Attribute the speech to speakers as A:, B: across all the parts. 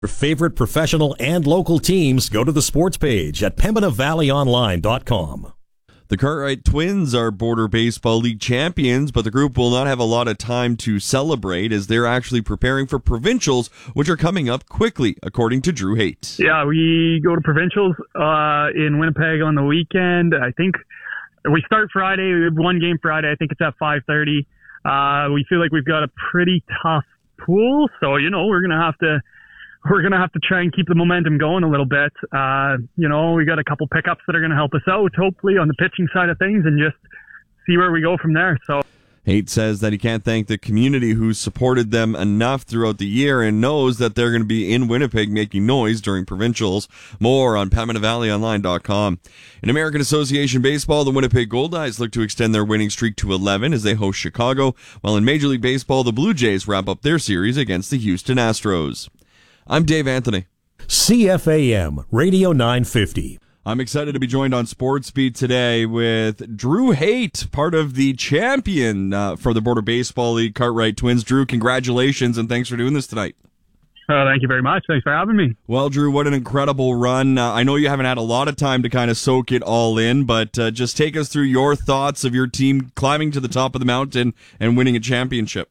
A: Your favorite professional and local teams, go to the sports page at PembinaValleyOnline.com.
B: The Cartwright Twins are Border Baseball League champions, but the group will not have a lot of time to celebrate as they're actually preparing for provincials, which are coming up quickly, according to Drew Haight.
C: Yeah, we go to provincials in Winnipeg on the weekend. I think we start Friday. We have one game Friday. I think it's at 5:30. We feel like we've got a pretty tough pool, so we're gonna have to try and keep the momentum going a little bit. We got a couple pickups that are going to help us out, hopefully, on the pitching side of things, and just see where we go from there. So
B: Haight says that he can't thank the community who supported them enough throughout the year and knows that they're going to be in Winnipeg making noise during provincials. More on PembinaValleyOnline.com. In American Association Baseball, the Winnipeg Goldeyes look to extend their winning streak to 11 as they host Chicago, while in Major League Baseball, the Blue Jays wrap up their series against the Houston Astros. I'm Dave Anthony.
A: CFAM Radio 950.
B: I'm excited to be joined on Sports Beat today with Drew Haight, part of the champion for the Border Baseball League Cartwright Twins. Drew, congratulations and thanks for doing this tonight.
C: Thank you very much. Thanks for having me.
B: Well, Drew, what an incredible run. I know you haven't had a lot of time to kind of soak it all in, but just take us through your thoughts of your team climbing to the top of the mountain and winning a championship.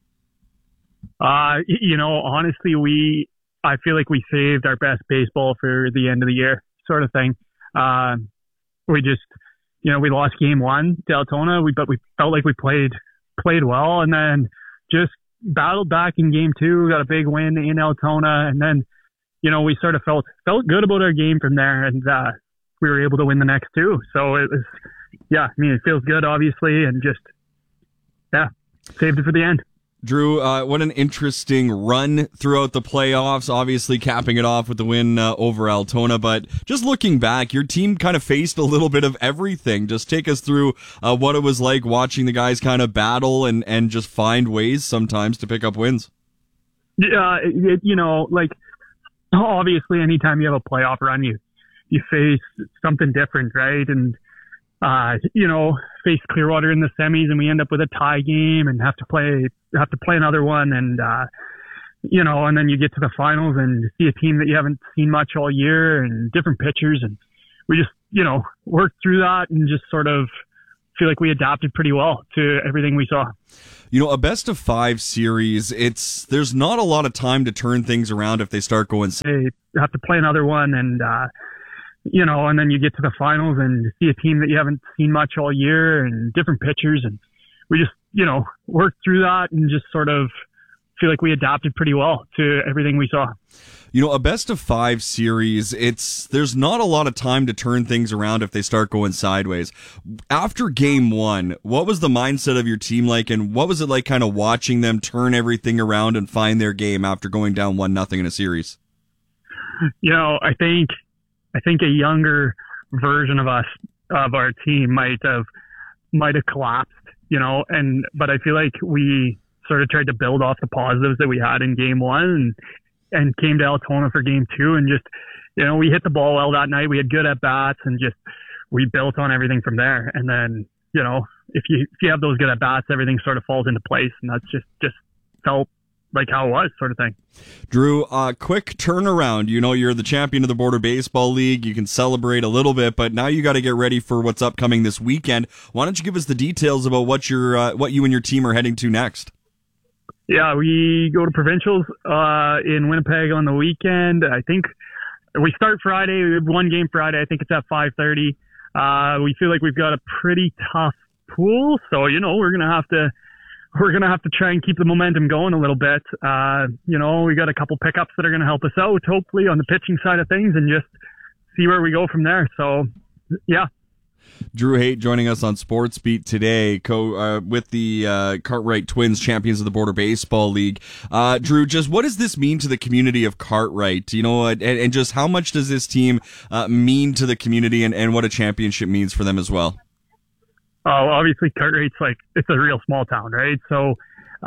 C: Honestly, I feel like we saved our best baseball for the end of the year, sort of thing. We lost game one to Altona, but we felt like we played well, and then just battled back in game two, got a big win in Altona, and then, we sort of felt good about our game from there, and we were able to win the next two. So it was, it feels good, obviously, and just, saved it for the end.
B: Drew, what an interesting run throughout the playoffs, obviously capping it off with the win over Altona. But just looking back, your team kind of faced a little bit of everything. Just take us through what it was like watching the guys kind of battle and just find ways sometimes to pick up wins.
C: Yeah, obviously anytime you have a playoff run, you face something different, right? And face Clearwater in the semis, and we end up with a tie game and have to play another one, and and then you get to the finals and see a team that you haven't seen much all year and different pitchers, and we just worked through that and just sort of feel like we adapted pretty well to everything we saw.
B: A best of 5 series, there's not a lot of time to turn things around if they start going.
C: They have to play another one, and and then you get to the finals and see a team that you haven't seen much all year and different pitchers, and we just, worked through that and just sort of feel like we adapted pretty well to everything we saw.
B: A best of 5 series, there's not a lot of time to turn things around if they start going sideways. After game one, what was the mindset of your team like, and what was it like kind of watching them turn everything around and find their game after going down 1-0 in a series?
C: I think a younger version of our team might have collapsed, but I feel like we sort of tried to build off the positives that we had in game one and came to Altona for game two, and just, we hit the ball well that night. We had good at bats, and just, we built on everything from there. And then, if you have those good at bats, everything sort of falls into place, and that's just felt like how it was, sort of thing.
B: Drew, quick turnaround. You're the champion of the Border Baseball League. You can celebrate a little bit, but now you got to get ready for what's upcoming this weekend. Why don't you give us the details about what you and your team are heading to next?
C: Yeah, we go to provincials in Winnipeg on the weekend. I think we start Friday. We have one game Friday. I think it's at 5:30. We feel like we've got a pretty tough pool, so we're gonna have to try and keep the momentum going a little bit. We got a couple pickups that are going to help us out, hopefully, on the pitching side of things, and just see where we go from there. So, yeah.
B: Drew Haight joining us on Sports Beat today, with the Cartwright Twins, champions of the Border Baseball League. Drew, just what does this mean to the community of Cartwright? And just how much does this team mean to the community, and what a championship means for them as well?
C: Obviously Cartwright's it's a real small town, right? So,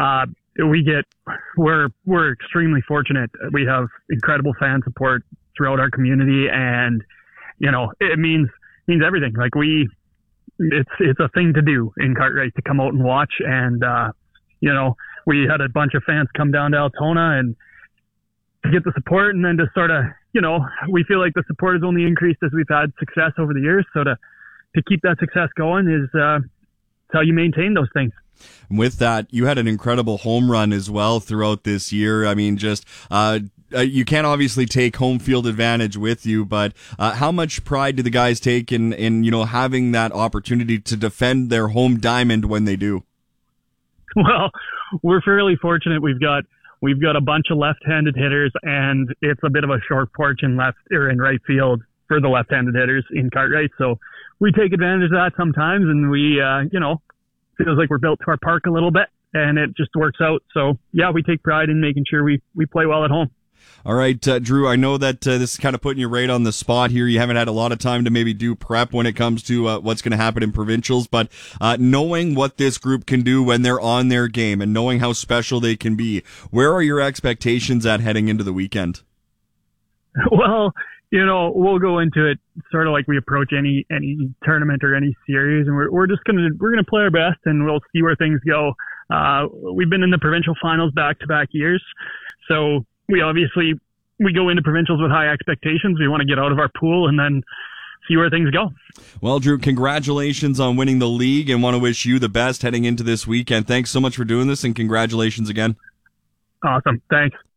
C: we're extremely fortunate. We have incredible fan support throughout our community, and, it means everything. It's a thing to do in Cartwright to come out and watch. And, we had a bunch of fans come down to Altona, and get the support, and then to sort of, we feel like the support has only increased as we've had success over the years. So to keep that success going is how you maintain those things.
B: With that, you had an incredible home run as well throughout this year. I mean, just you can't obviously take home field advantage with you, but how much pride do the guys take in having that opportunity to defend their home diamond when they do?
C: Well, we're fairly fortunate. We've got a bunch of left-handed hitters, and it's a bit of a short porch in right field for the left-handed hitters in Cartwright. So we take advantage of that sometimes, and we, feels like we're built to our park a little bit, and it just works out. So yeah, we take pride in making sure we play well at home.
B: All right, Drew, I know that this is kind of putting you right on the spot here. You haven't had a lot of time to maybe do prep when it comes to what's going to happen in provincials, but knowing what this group can do when they're on their game and knowing how special they can be, where are your expectations at heading into the weekend?
C: Well, we'll go into it sort of like we approach any tournament or any series, and we're gonna play our best, and we'll see where things go. We've been in the provincial finals back-to-back years, so we go into provincials with high expectations. We want to get out of our pool and then see where things go.
B: Well, Drew, congratulations on winning the league, and want to wish you the best heading into this weekend. Thanks so much for doing this, and congratulations again.
C: Awesome. Thanks.